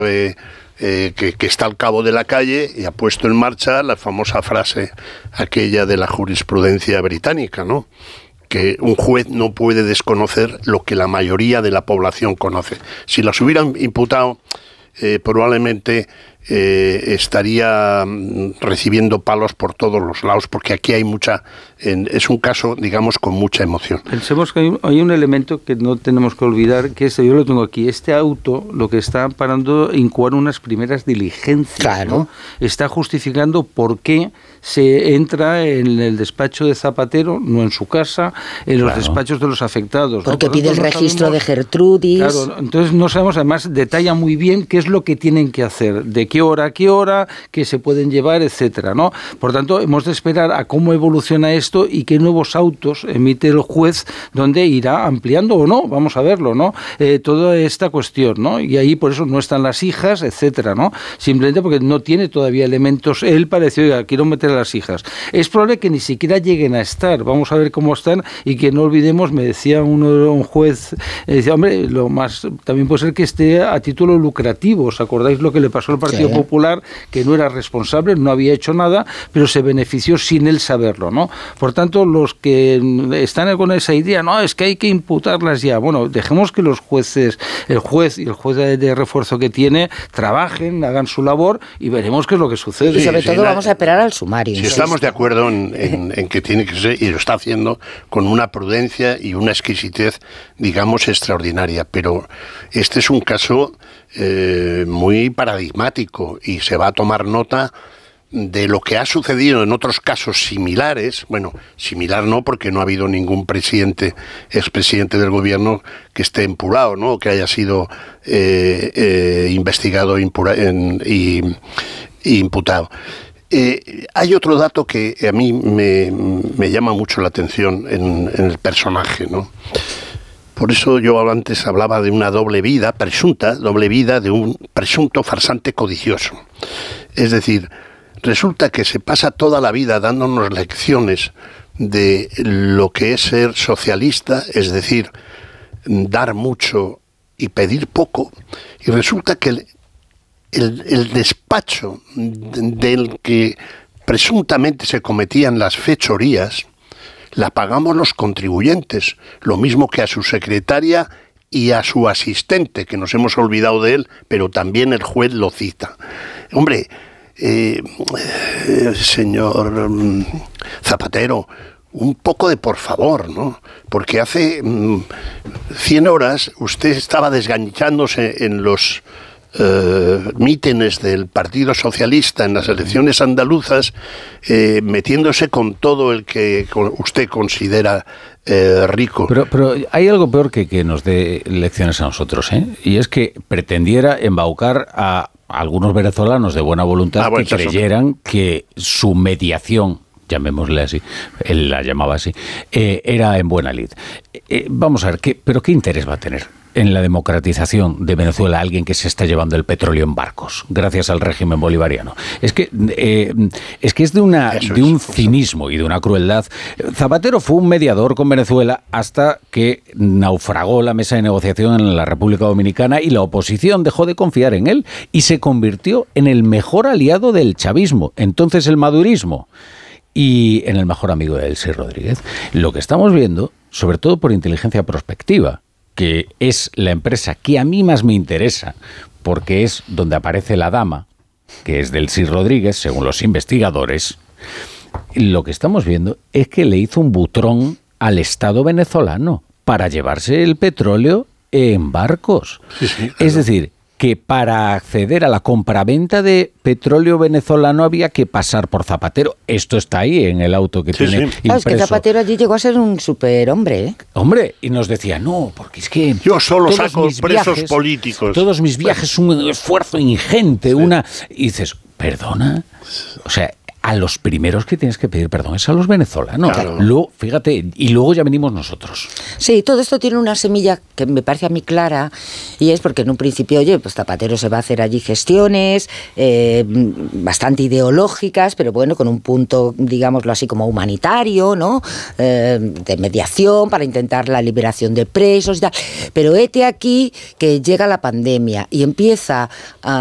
que está al cabo de la calle y ha puesto en marcha la famosa frase aquella de la jurisprudencia británica, ¿no? Que un juez no puede desconocer lo que la mayoría de la población conoce. Si las hubieran imputado, probablemente estaría recibiendo palos por todos los lados, porque aquí hay es un caso, digamos, con mucha emoción. Pensemos que hay un elemento que no tenemos que olvidar, que yo lo tengo aquí. Este auto lo que está amparando incoar unas primeras diligencias, claro, ¿no? Está justificando por qué se entra en el despacho de Zapatero, no en su casa, en los despachos de los afectados. Porque ¿no? pide el registro de Gertrudis. Claro, entonces no sabemos, además detalla muy bien qué es lo que tienen que hacer, de qué hora a qué hora, qué se pueden llevar, etcétera, ¿no? Por tanto, hemos de esperar a cómo evoluciona esto y qué nuevos autos emite el juez, donde irá ampliando o no, vamos a verlo, ¿no? Toda esta cuestión, ¿no? Y ahí por eso no están las hijas, etcétera, ¿no? Simplemente porque no tiene todavía elementos él para decir, oiga, quiero meter a las hijas. Es probable que ni siquiera lleguen a estar, vamos a ver cómo están, y que no olvidemos, me decía un juez, decía, hombre, lo más también puede ser que esté a título lucrativo. ¿Os acordáis lo que le pasó al Partido Popular? Que no era responsable, no había hecho nada, pero se benefició sin él saberlo, ¿no? Por tanto, los que están con esa idea, no, es que hay que imputarlas ya. Bueno, dejemos que los jueces, el juez y el juez de refuerzo que tiene, trabajen, hagan su labor y veremos qué es lo que sucede. Y sobre todo vamos a esperar al sumario. Si estamos de acuerdo en que tiene que ser, y lo está haciendo con una prudencia y una exquisitez, digamos, extraordinaria, pero este es un caso muy paradigmático y se va a tomar nota de lo que ha sucedido en otros casos similares. Bueno, similar no, porque no ha habido ningún expresidente del gobierno que esté empurado, ¿no? Que haya sido investigado y imputado. Hay otro dato que a mí me llama mucho la atención en el personaje, ¿no? Por eso yo antes hablaba de una presunta doble vida de un presunto farsante codicioso. Es decir, resulta que se pasa toda la vida dándonos lecciones de lo que es ser socialista, es decir, dar mucho y pedir poco, y resulta que el despacho del que presuntamente se cometían las fechorías la pagamos los contribuyentes, lo mismo que a su secretaria y a su asistente, que nos hemos olvidado de él, pero también el juez lo cita. Hombre, señor Zapatero, un poco de por favor, ¿no? Porque hace 100 horas usted estaba desganchándose en los mítines del Partido Socialista en las elecciones andaluzas, metiéndose con todo el que usted considera rico. Pero hay algo peor que nos dé lecciones a nosotros, ¿eh? Y es que pretendiera embaucar a algunos venezolanos de buena voluntad que creyeran que su mediación, llamémosle así, él la llamaba así, era en buena lid. Vamos a ver, ¿pero qué interés va a tener en la democratización de Venezuela alguien que se está llevando el petróleo en barcos gracias al régimen bolivariano? Es que es de un cinismo y de una crueldad. Zapatero fue un mediador con Venezuela hasta que naufragó la mesa de negociación en la República Dominicana y la oposición dejó de confiar en él y se convirtió en el mejor aliado del chavismo, entonces el madurismo, y en el mejor amigo de Delcy Rodríguez. Lo que estamos viendo, sobre todo por inteligencia prospectiva, que es la empresa que a mí más me interesa, porque es donde aparece la dama, que es Delcy Rodríguez, según los investigadores, lo que estamos viendo es que le hizo un butrón al Estado venezolano para llevarse el petróleo en barcos. Sí, claro. Es decir, que para acceder a la compraventa de petróleo venezolano había que pasar por Zapatero. Esto está ahí en el auto que tiene impreso. Claro, es que Zapatero allí llegó a ser un superhombre, ¿eh? Hombre, y nos decía, no, porque es que yo solo saco presos políticos. Todos mis viajes son un esfuerzo ingente, y dices, ¿perdona? O sea, a los primeros que tienes que pedir perdón es a los venezolanos. Claro. Luego, fíjate, y luego ya venimos nosotros. Sí, todo esto tiene una semilla que me parece a mí clara, y es porque en un principio, oye, pues Zapatero se va a hacer allí gestiones bastante ideológicas, pero bueno, con un punto, digámoslo así, como humanitario, ¿no? De mediación para intentar la liberación de presos y tal. Pero hete aquí que llega la pandemia y empieza a